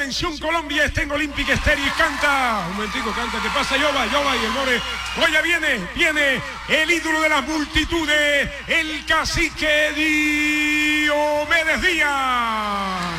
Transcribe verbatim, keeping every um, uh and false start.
Atención Colombia, está en Olympic Stereo y canta. Un momentico, canta. ¿Qué pasa, Yoba? Yoba y el More. Oye, viene, viene el ídolo de las multitudes, el cacique Diomedes Díaz.